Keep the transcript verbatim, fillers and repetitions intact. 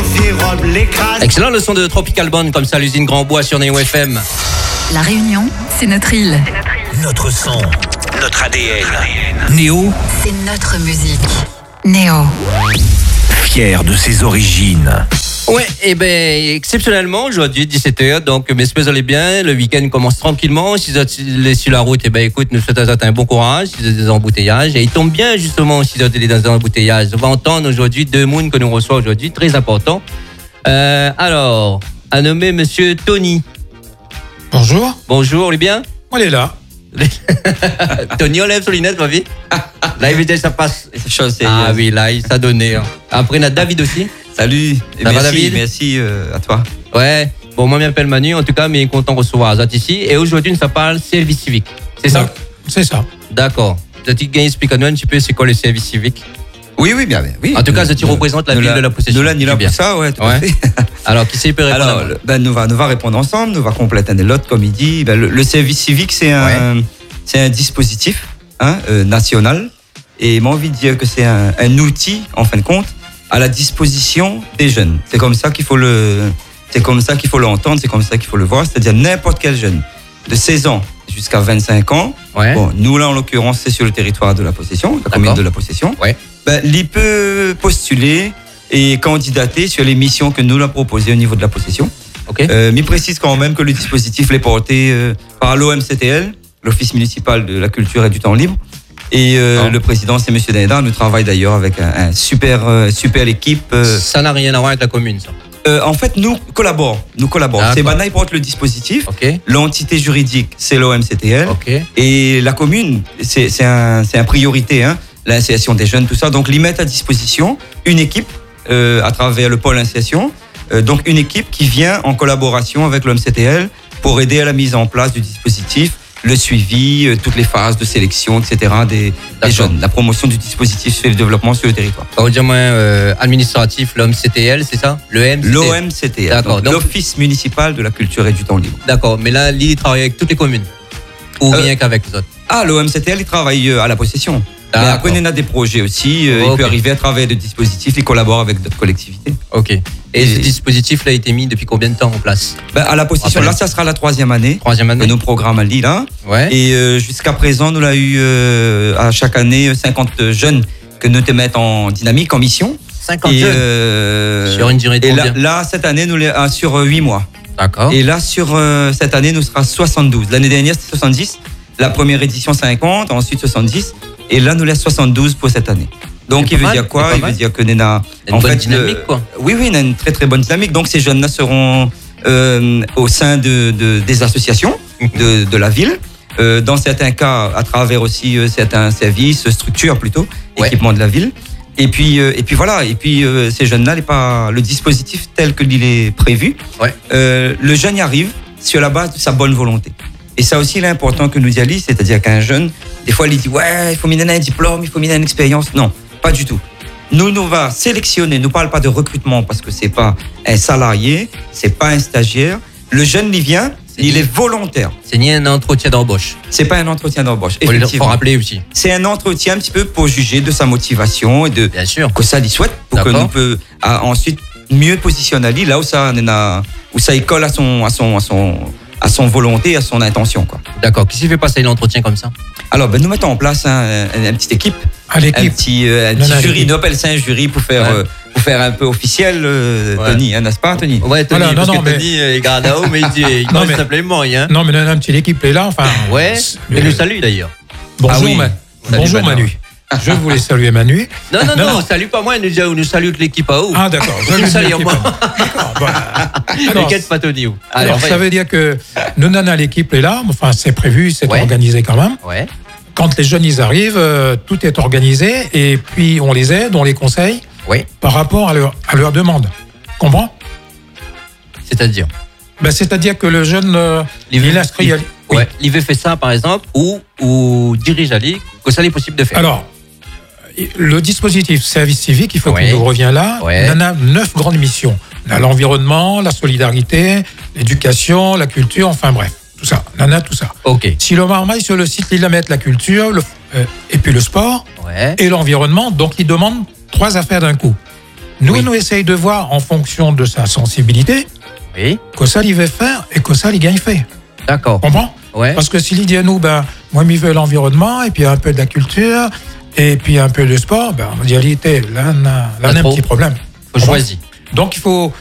Excellent le son de Tropical Band comme ça, l'usine Grand Bois sur Néo F M. La Réunion, c'est notre île. Notre son, notre A D N. Néo, c'est notre musique. Néo. Fier de ses origines. Ouais, et ben exceptionnellement aujourd'hui dix-sept heures, donc mais vous allez bien, le week-end commence tranquillement. Si vous êtes sur la route, et ben écoute, nous souhaitons un bon courage. Si vous êtes des embouteillages, et il tombe bien justement si vous êtes dans un embouteillage. On va entendre aujourd'hui deux moons que nous reçoit aujourd'hui, très important. Euh, alors, à nommer Monsieur Tony. Bonjour. Bonjour, on est bien? On est là. Tony, on lève sur les lunettes, ma vie. Là, il veut dire ça passe. Ah oui, là, il s'est donné. Après, on a David aussi. Salut, et merci, David. Merci euh, à toi. Ouais, bon, moi, je m'appelle Manu, en tout cas, mais content de recevoir Azat ici. Et aujourd'hui, nous parle service civique. C'est ça? C'est ça. D'accord. Vous avez expliqué-nous un petit peu c'est quoi le service civique? Oui, oui, bien, bien. Oui. En tout cas, tu représentes la ville la, de la possession. Nous là, nous là pour ça, ouais, tout ouais. à fait. Alors, qui s'est peut répondre? Alors, le, ben, nous va, nous va répondre ensemble, nous va compléter l'autre, comme il dit. Ben, le, le service civique, c'est un, ouais. c'est un dispositif hein, euh, national. Et moi, envie de dire que c'est un, un outil, en fin de compte, à la disposition des jeunes. C'est comme ça qu'il faut le, c'est comme ça qu'il faut l'entendre, c'est comme ça qu'il faut le voir. C'est-à-dire n'importe quel jeune de seize ans jusqu'à vingt-cinq ans. Ouais. Bon, nous là en l'occurrence c'est sur le territoire de la possession, la commune de la possession. Ouais. Ben, il peut postuler et candidater sur les missions que nous l'avons proposées au niveau de la possession. Okay. Euh, mais précise quand même que le dispositif est porté euh, par l'O M C T L, l'Office municipal de la culture et du temps libre. Et euh, oh. le président, c'est Monsieur Denda. Nous travaillons d'ailleurs avec un, un super, euh, super équipe. Euh... Ça n'a rien à voir avec la commune, ça. Euh, en fait, nous collaborons. Nous collaborons. C'est Banaï porte le dispositif. Okay. L'entité juridique, c'est l'O M C T L. Okay. Et la commune, c'est, c'est un, c'est un priorité, hein, l'insertion des jeunes, tout ça. Donc, ils mettent à disposition une équipe euh, à travers le pôle insertion. Euh, donc, une équipe qui vient en collaboration avec l'O M C T L pour aider à la mise en place du dispositif, le suivi, euh, toutes les phases de sélection, et cetera des, des jeunes, la promotion du dispositif et le développement sur le territoire. On va dire moins euh, administratif, l'O M C T L, c'est ça? Le M C T L. L'O M C T L, d'accord. Donc, l'Office municipal de la culture et du temps libre. D'accord, mais là, il travaille avec toutes les communes ou euh, rien qu'avec les autres? Ah, l'O M C T L, il travaille à la possession. Mais après, il y a des projets aussi. Euh, okay. Il peut arriver à travers des dispositifs, il collabore avec d'autres collectivités. Ok. Et, et ce dispositif-là a été mis depuis combien de temps en place? Ben, à la possession, là, ça sera la troisième année. Troisième année. De nos programmes à Lille. Hein. Ouais. Et euh, jusqu'à présent, nous l'avons eu euh, à chaque année cinquante jeunes que nous te mettons en dynamique, en mission. cinquante et, jeunes euh, sur une durée de Et combien? là, là, cette année, nous l'avons sur huit mois. D'accord. Et là, sur euh, cette année, nous sera soixante-douze. L'année dernière, c'était soixante-dix. La première édition, cinquante. Ensuite, soixante-dix. Et là, nous laisse soixante-douze pour cette année. Donc, il veut mal, dire quoi? Il veut dire que Nena, une en bonne fait, dynamique, le, quoi. Oui, oui, on a une très très bonne dynamique. Donc, ces jeunes-là seront euh, au sein de, de des associations de, de la ville. Euh, dans certains cas, à travers aussi euh, certains services, structures plutôt, ouais. équipements de la ville. Et puis, euh, et puis voilà. Et puis, euh, ces jeunes-là, les pas le dispositif tel qu'il est prévu. Ouais. Euh, le jeune y arrive sur la base de sa bonne volonté. Et ça aussi, il est important que nous y allions, c'est-à-dire qu'un jeune, des fois, il dit ouais, il faut mener un diplôme, il faut mener une expérience. Non, pas du tout. Nous, nous va sélectionner. Nous parle pas de recrutement parce que c'est pas un salarié, c'est pas un stagiaire. Le jeune, il vient, c'est il ni, est volontaire. C'est ni un entretien d'embauche. C'est pas un entretien d'embauche. Il faut rappeler aussi. C'est un entretien un petit peu pour juger de sa motivation et de bien sûr que ça lui souhaite pour D'accord. que nous peut à, ensuite mieux positionner là où ça, où ça il colle à son, à son, à son à son volonté, à son intention, quoi. D'accord. Qu'est-ce qui fait passer l'entretien comme ça? Alors, ben, nous mettons en place un, un, une petite équipe. Ah, l'équipe. Un petit, euh, un petit non, jury. Nous appelons ça un jury pour faire, ouais. euh, pour faire un peu officiel, euh, ouais. Tony, hein, n'est-ce pas, Tony? Ouais, Tony, voilà, non, parce non, que mais... Tony est garde à haut, mais il dit, il non, mais... simplement, hein. Non, mais une petite équipe est là, enfin. Ouais. Mais nous salue d'ailleurs. Bonjour, ah, oui. Ma... Bonjour, Manu. Je voulais saluer Manu. Non, non, non, non, salue pas moi, nous, nous salue l'équipe à haut. Ah, d'accord. Je nous salue moi. D'accord. T'inquiète pas, Tony. Alors, ça veut dire que nous, nana, l'équipe est là. Enfin, c'est prévu, c'est ouais. organisé quand même. Ouais. Quand les jeunes, ils arrivent, euh, tout est organisé et puis on les aide, on les conseille ouais. par rapport à leur, à leur demande. Comprends? C'est-à-dire? Ben, c'est-à-dire que le jeune, euh, il inscrit. Oui. Ouais. L'I V fait ça, par exemple, ou, ou dirige à l'I V, que ça est possible de faire. Alors, le dispositif service civique, il faut ouais. qu'on nous revienne là. Ouais. On en a neuf grandes missions. On a l'environnement, la solidarité, l'éducation, la culture, enfin bref, tout ça. On en a tout ça. Okay. Si le marmaille sur le site, il la met la culture, le, euh, et puis le sport, ouais. et l'environnement, donc il demande trois affaires d'un coup. Nous, Oui. nous essayons de voir en fonction de sa sensibilité, Oui, que ça il veut faire et que ça il gagne fait. d'accord. Comprends? Ouais. Parce que s'il dit à nous, ben, moi, je veux l'environnement, et puis un peu de la culture, et puis un peu de sport, ben, en réalité, là, on a, là, on a un trop. petit problème. Faut choisir. Donc, il faut,